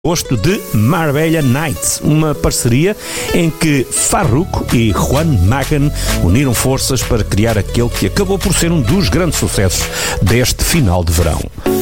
Gosto de Marbella Nights, uma parceria em que Farruko e Juan Magán uniram forças para criar aquele que acabou por ser um dos grandes sucessos deste final de verão.